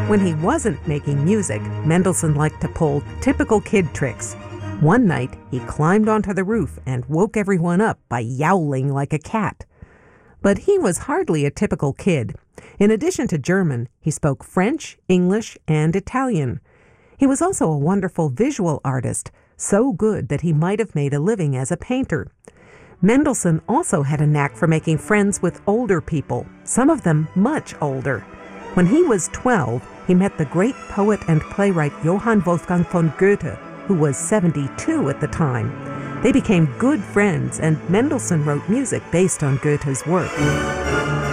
When he wasn't making music, Mendelssohn liked to pull typical kid tricks. One night, he climbed onto the roof and woke everyone up by yowling like a cat. But he was hardly a typical kid. In addition to German, he spoke French, English, and Italian. He was also a wonderful visual artist, so good that he might have made a living as a painter. Mendelssohn also had a knack for making friends with older people, some of them much older. When he was 12, he met the great poet and playwright Johann Wolfgang von Goethe, who was 72 at the time. They became good friends, and Mendelssohn wrote music based on Goethe's work.